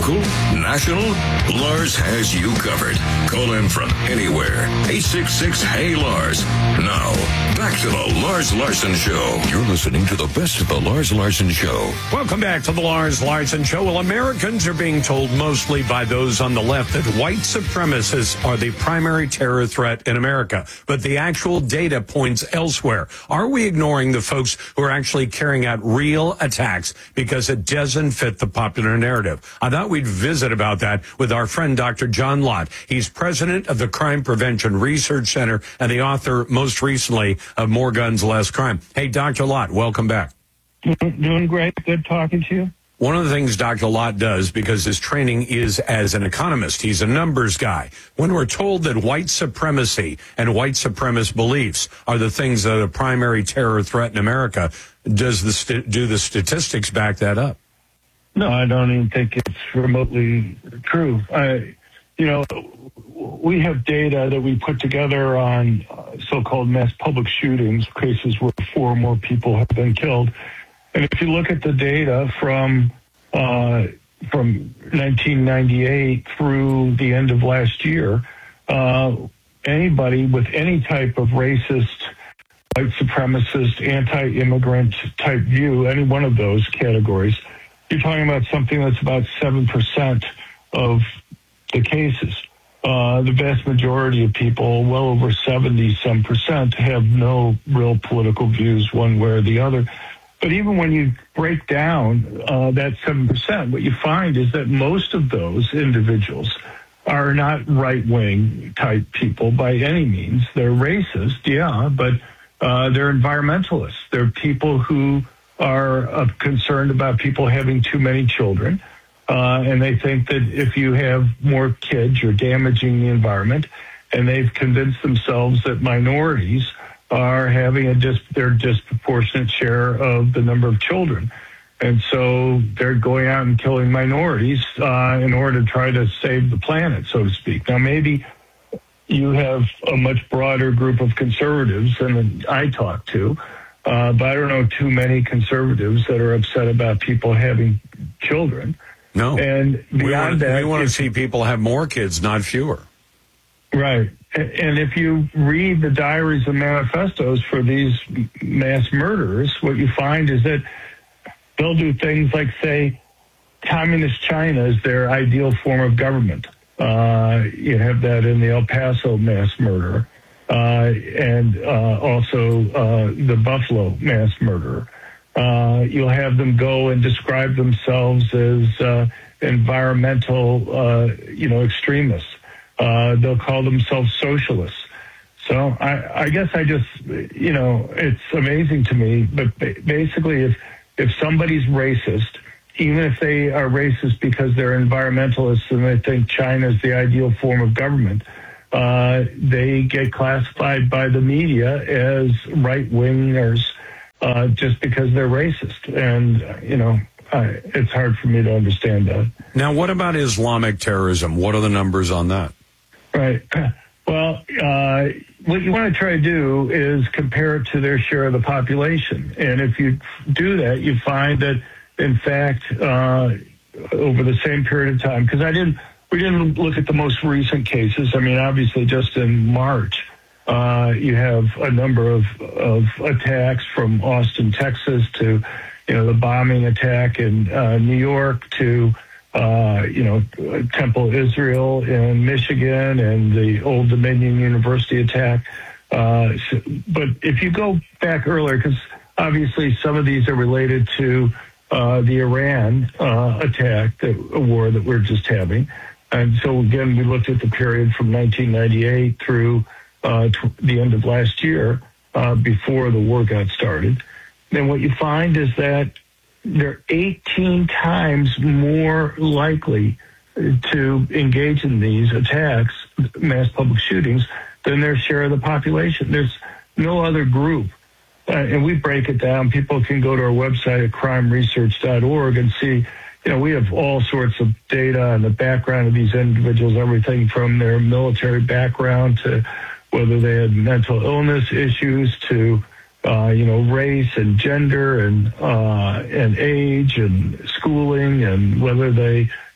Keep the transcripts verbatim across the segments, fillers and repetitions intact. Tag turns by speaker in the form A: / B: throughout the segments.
A: Local, national, Lars has you covered. Call him from anywhere. eight six six, hey Lars. Now, back to the Lars Larson Show. You're listening to the best of the Lars Larson Show.
B: Welcome back to the Lars Larson Show. Well, Americans are being told mostly by those on the left that white supremacists are the primary terror threat in America. But the actual data points elsewhere. Are we ignoring the folks who are actually carrying out real attacks because it doesn't fit the popular narrative? I thought we'd visit about that with our friend Doctor John Lott. He's president of the Crime Prevention Research Center and the author, most recently, of More Guns, Less Crime. Hey, Doctor Lott, welcome back.
C: Doing great. Good talking to you.
B: One of the things Doctor Lott does, because his training is as an economist, he's a numbers guy. When we're told that white supremacy and white supremacist beliefs are the things that are the primary terror threat in America, does the st- do the statistics back that up?
C: No, I don't even think it's remotely true. I, you know, we have data that we put together on uh, so-called mass public shootings, cases where four or more people have been killed. And if you look at the data from uh, from nineteen ninety-eight through the end of last year, uh, anybody with any type of racist, white supremacist, anti-immigrant type view, any one of those categories, you're talking about something that's about seven percent of the cases. Uh, the vast majority of people, well over seventy some percent, have no real political views one way or the other. But even when you break down uh, that seven percent, what you find is that most of those individuals are not right-wing type people by any means. They're racist, yeah, but uh, they're environmentalists. They're people who are uh, concerned about people having too many children, uh, and they think that if you have more kids, you're damaging the environment, and they've convinced themselves that minorities are having a dis- their disproportionate share of the number of children. And so they're going out and killing minorities uh, in order to try to save the planet, so to speak. Now, maybe you have a much broader group of conservatives than I talk to, uh, but I don't know too many conservatives that are upset about people having children.
B: No.
C: And beyond
B: we want,
C: that,
B: we want to see people have more kids, not fewer.
C: Right. And if you read the diaries and manifestos for these mass murderers, what you find is that they'll do things like say, communist China is their ideal form of government. Uh, you have that in the El Paso mass murder, uh, and uh, also uh, the Buffalo mass murder. Uh, you'll have them go and describe themselves as uh, environmental, uh, you know, extremists. Uh, they'll call themselves socialists. So I, I guess I just, you know, it's amazing to me. But basically, if if somebody's racist, even if they are racist because they're environmentalists and they think China is the ideal form of government, uh, they get classified by the media as right-wingers uh, just because they're racist. And, you know, I, it's hard for me to understand that.
B: Now, what about Islamic terrorism? What are the numbers on that?
C: Right. Well, uh, what you want to try to do is compare it to their share of the population. And if you do that, you find that, in fact, uh, over the same period of time, because I didn't, we didn't look at the most recent cases. I mean, obviously, just in March, uh, you have a number of, of attacks from Austin, Texas, to, you know, the bombing attack in uh, New York, to Uh, you know, Temple Israel in Michigan and the Old Dominion University attack. Uh, so, but if you go back earlier, because obviously some of these are related to uh, the Iran uh, attack, the a war that we're just having. And so, again, we looked at the period from nineteen ninety-eight through uh, t- the end of last year, uh, before the war got started. And what you find is that they're eighteen times more likely to engage in these attacks, mass public shootings, than their share of the population. There's no other group. Uh, and we break it down. People can go to our website at crime research dot org and see, you know, we have all sorts of data on the background of these individuals, everything from their military background to whether they had mental illness issues to Uh, you know, race and gender and uh, and age and schooling and whether they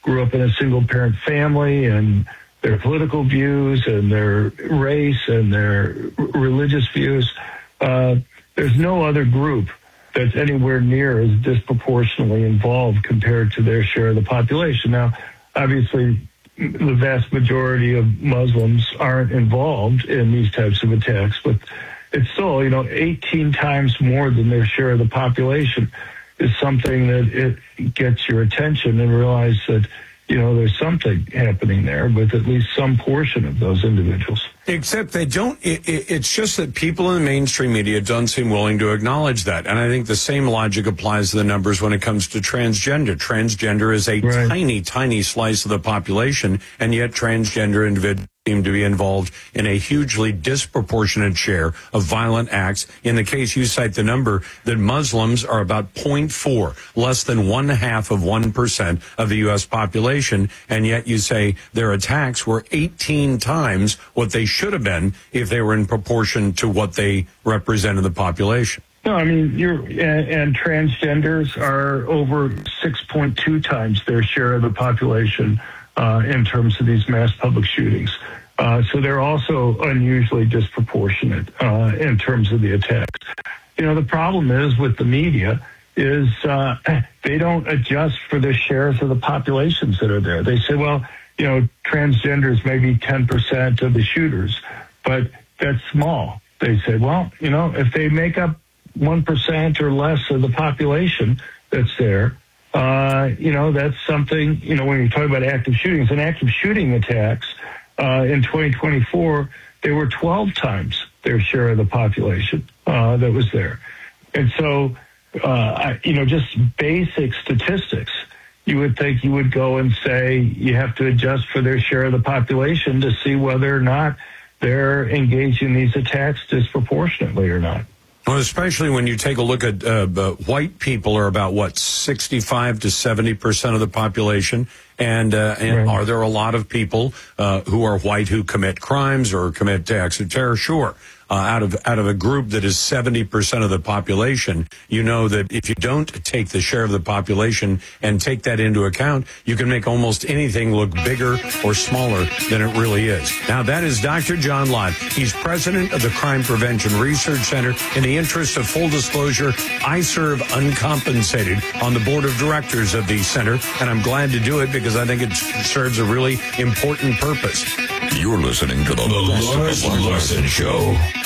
C: grew up in a single-parent family, and their political views and their race and their religious views. Uh, there's no other group that's anywhere near as disproportionately involved compared to their share of the population. Now, obviously, the vast majority of Muslims aren't involved in these types of attacks, but it's still, you know, eighteen times more than their share of the population is something that it gets your attention and realize that, you know, there's something happening there with at least some portion of those individuals.
B: Except they don't, it, it, it's just that people in the mainstream media don't seem willing to acknowledge that. And I think the same logic applies to the numbers when it comes to transgender. Transgender is a
C: Right.
B: tiny, tiny slice of the population, and yet transgender individuals seem to be involved in a hugely disproportionate share of violent acts. In the case you cite the number that Muslims are about zero point four, less than one half of one percent of the U S population, and yet you say their attacks were eighteen times what they should have been if they were in proportion to what they represent in the population.
C: No, I mean, you're, and, and transgenders are over six point two times their share of the population uh, in terms of these mass public shootings. Uh, so they're also unusually disproportionate uh, in terms of the attacks. You know, the problem is with the media is uh, they don't adjust for the shares of the populations that are there. They say, well, you know, transgenders may be ten percent of the shooters, but that's small. They say, well, you know, if they make up one percent or less of the population that's there, uh, you know, that's something, you know, when you're talking about active shootings and active shooting attacks uh, in twenty twenty-four, they were twelve times their share of the population uh, that was there. And so, uh, I, you know, just basic statistics, you would think you would go and say you have to adjust for their share of the population to see whether or not they're engaged in these attacks disproportionately or not.
B: Well, especially when you take a look at uh, uh, white people are about, what, sixty-five to seventy percent of the population. And, uh, and
C: Right.
B: are there a lot of people uh, who are white who commit crimes or commit acts of terror? Sure. Uh, out of out of a group that is seventy percent of the population, you know that if you don't take the share of the population and take that into account, you can make almost anything look bigger or smaller than it really is. Now, that is Doctor John Lott. He's president of the Crime Prevention Research Center. In the interest of full disclosure, I serve uncompensated on the board of directors of the center, and I'm glad to do it because I think it serves a really important purpose.
A: You're listening to the, the Lars Larson Show.